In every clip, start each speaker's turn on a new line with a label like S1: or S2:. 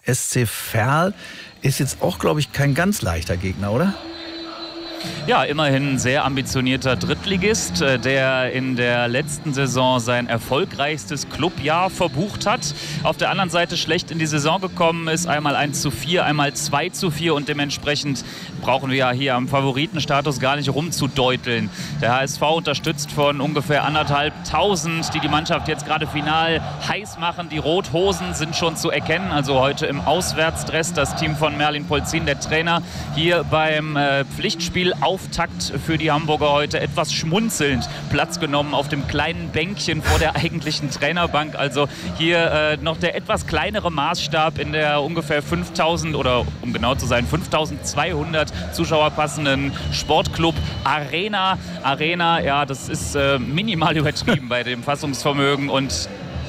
S1: SC Verl ist jetzt auch, glaube ich, kein ganz leichter Gegner, oder?
S2: Ja, immerhin ein sehr ambitionierter Drittligist, der in der letzten Saison sein erfolgreichstes Clubjahr verbucht hat. Auf der anderen Seite schlecht in die Saison gekommen ist, einmal 1:4, einmal 2:4 und dementsprechend brauchen wir ja hier am Favoritenstatus gar nicht rumzudeuteln. Der HSV unterstützt von ungefähr 1.500, die Mannschaft jetzt gerade final heiß machen. Die Rothosen sind schon zu erkennen, also heute im Auswärtsdress das Team von Merlin Polzin, der Trainer, hier beim Pflichtspiel Auftakt für die Hamburger heute etwas schmunzelnd Platz genommen auf dem kleinen Bänkchen vor der eigentlichen Trainerbank. Also hier noch der etwas kleinere Maßstab in der ungefähr 5.000 oder um genau zu sein 5.200 Zuschauer passenden Sportclub Arena. Arena, ja, das ist minimal übertrieben bei dem Fassungsvermögen und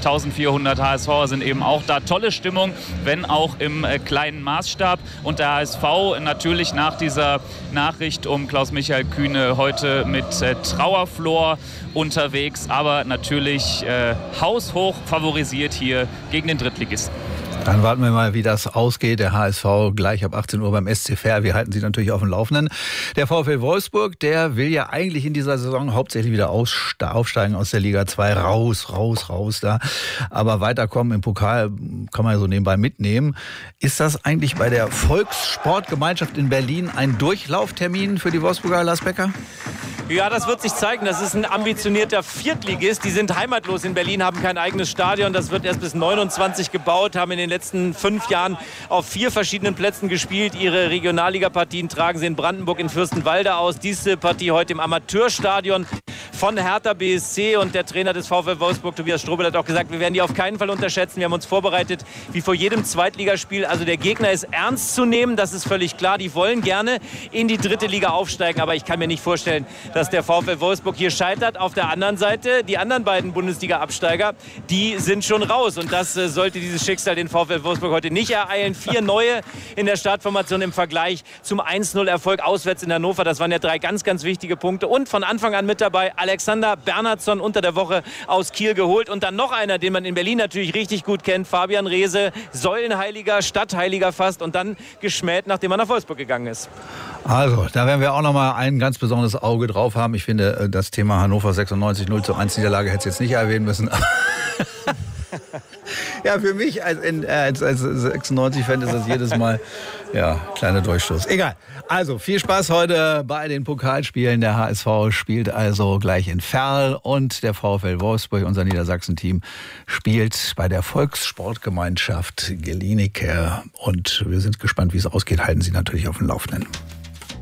S2: 1400 HSVer sind eben auch da. Tolle Stimmung, wenn auch im kleinen Maßstab. Und der HSV natürlich nach dieser Nachricht um Klaus-Michael Kühne heute mit Trauerflor unterwegs. Aber natürlich haushoch favorisiert hier gegen den Drittligisten.
S1: Dann warten wir mal, wie das ausgeht. Der HSV gleich ab 18 Uhr beim SC Verl. Wir halten Sie natürlich auf dem Laufenden. Der VfL Wolfsburg, der will ja eigentlich in dieser Saison hauptsächlich wieder aufsteigen aus der Liga 2. Raus da. Aber weiterkommen im Pokal kann man ja so nebenbei mitnehmen. Ist das eigentlich bei der Volkssportgemeinschaft in Berlin ein Durchlauftermin für die Wolfsburger, Lars Becker?
S3: Ja, das wird sich zeigen. Das ist ein ambitionierter Viertligist. Die sind heimatlos in Berlin, haben kein eigenes Stadion. Das wird erst bis 29 gebaut, haben in den letzten 5 Jahren auf 4 verschiedenen Plätzen gespielt. Ihre Regionalligapartien tragen sie in Brandenburg, in Fürstenwalde aus. Diese Partie heute im Amateurstadion von Hertha BSC. Und der Trainer des VfL Wolfsburg, Tobias Strobel, hat auch gesagt, wir werden die auf keinen Fall unterschätzen. Wir haben uns vorbereitet wie vor jedem Zweitligaspiel. Also der Gegner ist ernst zu nehmen, das ist völlig klar. Die wollen gerne in die 3. Liga aufsteigen. Aber ich kann mir nicht vorstellen, dass der VfL Wolfsburg hier scheitert. Auf der anderen Seite, die anderen beiden Bundesliga-Absteiger, die sind schon raus. Und das sollte dieses Schicksal den VfL Wolfsburg heute nicht ereilen. 4 neue in der Startformation im Vergleich zum 1:0-Erfolg auswärts in Hannover. Das waren ja 3 ganz, ganz wichtige Punkte. Und von Anfang an mit dabei Alexander Bernhardsson unter der Woche aus Kiel geholt. Und dann noch einer, den man in Berlin natürlich richtig gut kennt, Fabian Reese, Säulenheiliger, Stadtheiliger fast und dann geschmäht, nachdem er nach Wolfsburg gegangen ist.
S1: Also, da werden wir auch noch mal ein ganz besonderes Auge drauf haben. Ich finde, das Thema Hannover 96 0:1 Niederlage hätte es jetzt nicht erwähnen müssen. Ja, für mich als 96-Fan ist das jedes Mal, ja, kleiner Durchstoß. Egal. Also, viel Spaß heute bei den Pokalspielen. Der HSV spielt also gleich in Verl und der VfL Wolfsburg, unser Niedersachsen-Team, spielt bei der Volkssportgemeinschaft Glienicke. Und wir sind gespannt, wie es ausgeht. Halten Sie natürlich auf dem Laufenden.